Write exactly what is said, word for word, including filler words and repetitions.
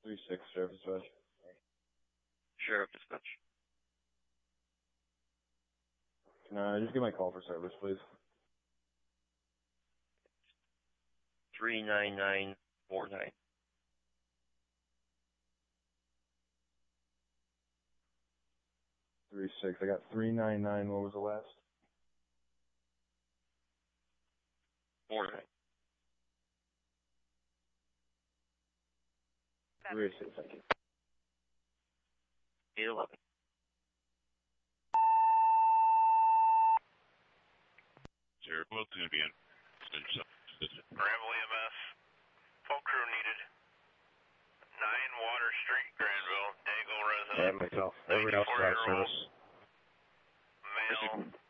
three six, Sheriff Dispatch. Sheriff Dispatch. Can I just get my call for service, please? three nine nine four nine. three six. I got three nine nine. What was the last? four nine. three six, thank you. eight eleven. Sheriff Wilson going to be in. Granville E M S. Full crew needed. nine Water Street, Granville. Dagle resident. And myself. Everybody else got service. Male.